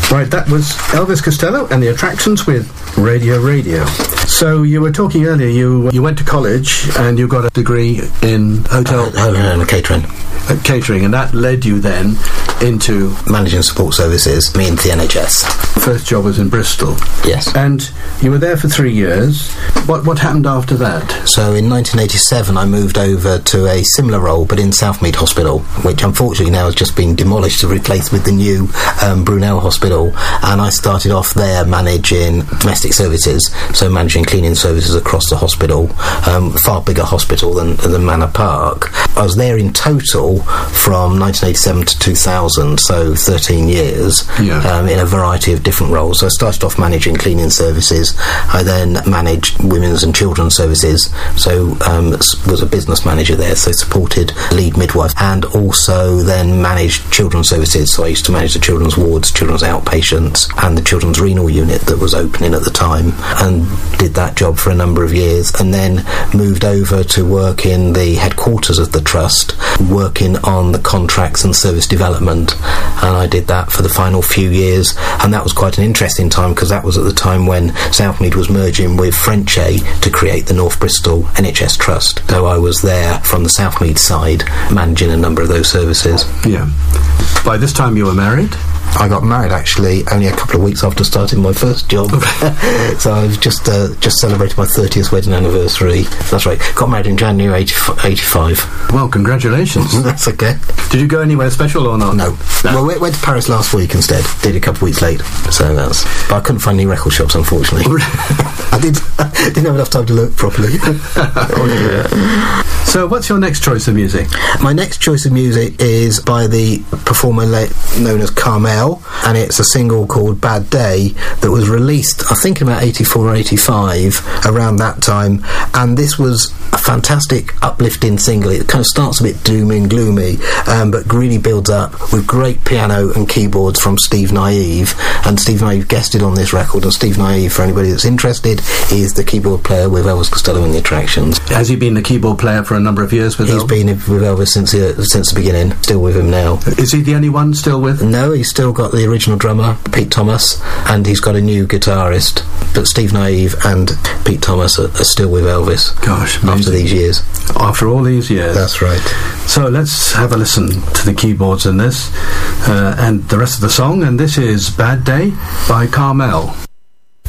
Right, that was Elvis Costello and the Attractions with Radio. So you were talking earlier, you went to college and you got a degree in hotel... catering, and that led you then into... managing support services, me into the NHS. First job was in Bristol. Yes. And you were there for 3 years. What happened after that? So in 1987 I moved over to a similar role, but in Southmead Hospital, which unfortunately now has just been demolished to replace with the new Brunel Hospital, and I started off there managing domestic services, so managing cleaning services across the hospital, far bigger hospital than Manor Park. I was there in total from 1987 to 2000, so 13 years, in a variety of different roles. So I started off managing cleaning services. I then managed women's and children's services, so was a business manager there, so supported lead midwife, and also then managed children's services. So I used to manage the children's wards, children's outpatients, and the children's renal unit that was opening at the time, and did that job for a number of years, and then moved over to work in the headquarters of the trust, working on the contracts and service development, and I did that for the final few years, and that was quite an interesting time because that was at the time when Southmead was merging with Frenchay to create the North Bristol NHS Trust. So I was there from the Southmead side, managing a number of those services. Yeah. By this time you were married? I got married actually only a couple of weeks after starting my first job. So I've just celebrated my 30th wedding anniversary. That's right. Got married in January 85. Well, congratulations. That's okay. Did you go anywhere special or not? No. Well, we went to Paris last week instead. Did a couple of weeks late. So but I couldn't find any record shops, unfortunately. I didn't have enough time to look properly. So what's your next choice of music? My next choice of music is by the performer known as Carmel, and it's a single called Bad Day that was released, I think, in about 84 or 85, around that time, and this was a fantastic uplifting single. It kind of starts a bit doom and gloomy, but really builds up with great piano and keyboards from Steve Naive, and Steve Naive guested on this record, and Steve Naive, for anybody that's interested, is the keyboard player with Elvis Costello and the Attractions. Has he been the keyboard player for a number of years with Elvis? He's been with Elvis since the beginning, still with him now. Is he the only one still with? No, he's still got the original drummer, Pete Thomas, and he's got a new guitarist, but Steve Naive and Pete Thomas are still with Elvis. Gosh, amazing. After these years. After all these years. That's right. So let's have a listen to the keyboards in this, and the rest of the song, and this is Bad Day by Carmel.